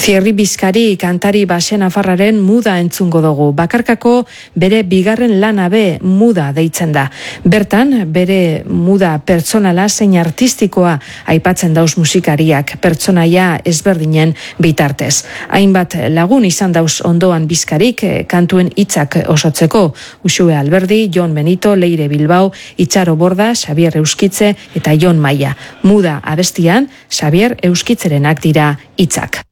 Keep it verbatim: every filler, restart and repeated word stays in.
Thierry Bizkari kantari basen afarraren muda entzungo dugu. Bakarkako bere bigarren lana be muda deitzen da. Bertan, bere muda pertsonala zein artistikoa aipatzen dauz musikariak, pertsonaia ezberdinen bitartez. Hainbat lagun izan dauz ondoan Bizkarik kantuen hitzak osatzeko. Uxue Alberdi, Jon Benito, Leire Bilbao, Itxaro Borda, Xabier Euskitze eta Jon Maia. Muda abestian, Xabier Euskitzerenak dira hitzak.